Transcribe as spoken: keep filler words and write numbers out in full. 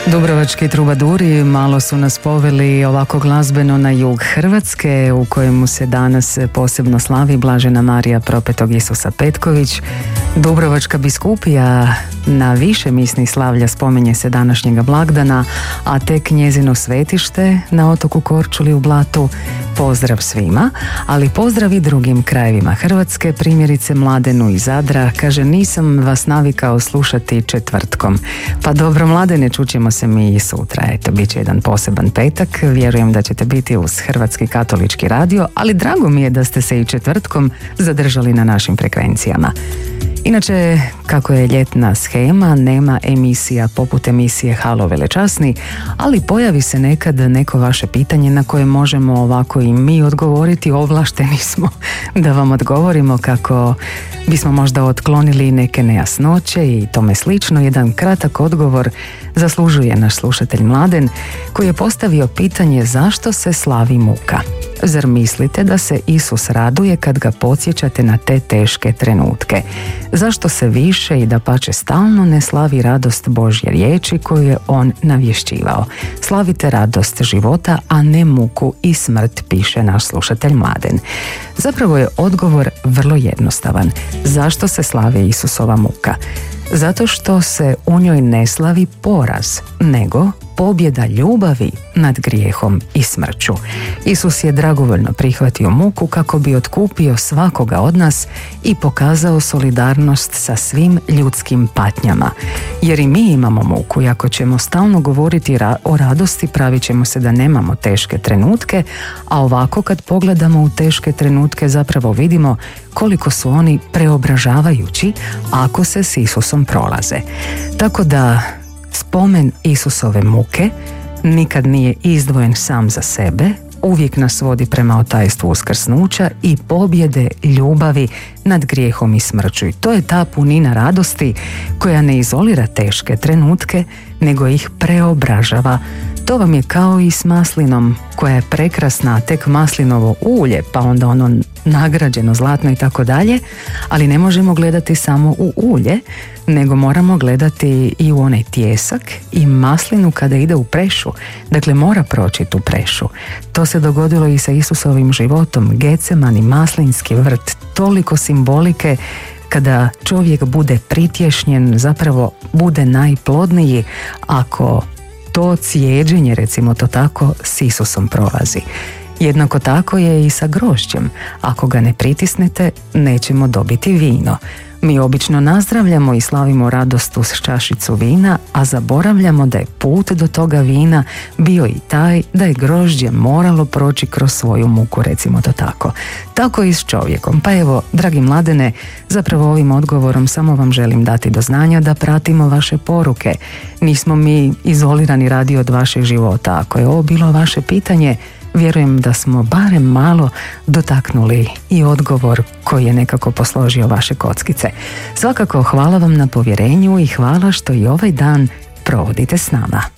Dubrovački trubaduri malo su nas poveli ovako glazbeno na jug Hrvatske, u kojemu se danas posebno slavi Blažena Marija propetog Isusa Petković. Dubrovačka biskupija na više misnih slavlja spominje se današnjega blagdana, a tek njezino svetište na otoku Korčuli u Blatu. Pozdrav svima, ali pozdrav i drugim krajevima Hrvatske, primjerice Mladenu iz Zadra. Kaže, nisam vas navikao slušati četvrtkom. Pa dobro, Mladene, čućemo se mi i sutra. Eto, bit će jedan poseban petak. Vjerujem da ćete biti uz Hrvatski katolički radio, ali drago mi je da ste se i četvrtkom zadržali na našim frekvencijama. Inače, kako je ljetna shema, nema emisija poput emisije Halo velečasni, ali pojavi se nekad neko vaše pitanje na koje možemo ovako i mi odgovoriti. Ovlašteni smo da vam odgovorimo kako bismo možda otklonili neke nejasnoće i tome slično. Jedan kratak odgovor zaslužuje naš slušatelj Mladen, koji je postavio pitanje zašto se slavi muka. Zar mislite da se Isus raduje kad ga podsjećate na te teške trenutke? Zašto se više i dapače stalno ne slavi radost Božje riječi koju je on navješćivao? Slavite radost života, a ne muku i smrt, piše naš slušatelj Mladen. Zapravo je odgovor vrlo jednostavan. Zašto se slavi Isusova muka? Zato što se u njoj ne slavi poraz, nego pobjeda ljubavi nad grijehom i smrću. Isus je dragovoljno prihvatio muku kako bi otkupio svakoga od nas i pokazao solidarnost sa svim ljudskim patnjama. Jer i mi imamo muku i ako ćemo stalno govoriti ra- o radosti, pravit ćemo se da nemamo teške trenutke, a ovako kad pogledamo u teške trenutke zapravo vidimo koliko su oni preobražavajući ako se s Isusom prolaze. Tako da spomen Isusove muke nikad nije izdvojen sam za sebe, uvijek nas vodi prema otajstvu uskrsnuća i pobjede ljubavi nad grijehom i smrću. I to je ta punina radosti koja ne izolira teške trenutke, nego ih preobražava. To vam je kao i s maslinom koja je prekrasna, tek maslinovo ulje, pa onda ono nagrađeno zlatno i tako dalje, ali ne možemo gledati samo u ulje, nego moramo gledati i u onaj tijesak i maslinu kada ide u prešu. Dakle, mora proći tu prešu. To se dogodilo i sa Isusovim životom. Getsemani, maslinski vrt, toliko simbolike. Kada čovjek bude pritješnjen, zapravo bude najplodniji ako to cijeđenje, recimo to tako, s Isusom prolazi. Jednako tako je i sa grožđem. Ako ga ne pritisnete, nećemo dobiti vino. Mi obično nazdravljamo i slavimo radost uz čašicu vina, a zaboravljamo da je put do toga vina bio i taj da je grožđe moralo proći kroz svoju muku, recimo to tako. Tako i s čovjekom. Pa evo, dragi Mladene, zapravo ovim odgovorom samo vam želim dati do znanja da pratimo vaše poruke. Nismo mi izolirani radio od vašeg života. Ako je ovo bilo vaše pitanje, vjerujem da smo barem malo dotaknuli i odgovor koji je nekako posložio vaše kockice. Svakako hvala vam na povjerenju i hvala što i ovaj dan provodite s nama.